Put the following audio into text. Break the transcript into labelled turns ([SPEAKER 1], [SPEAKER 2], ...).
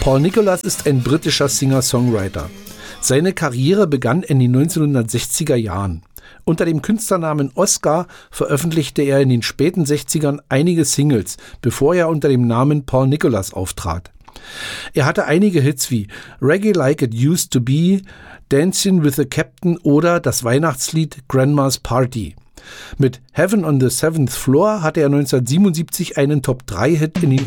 [SPEAKER 1] Paul Nicholas ist ein britischer Singer-Songwriter. Seine Karriere begann in den 1960er Jahren. Unter dem Künstlernamen Oscar veröffentlichte er in den späten 60ern einige Singles, bevor er unter dem Namen Paul Nicholas auftrat. Er hatte einige Hits wie Reggae Like It Used to Be, Dancing with the Captain oder das Weihnachtslied Grandma's Party. Mit Heaven on the Seventh Floor hatte er 1977 einen Top-3-Hit in den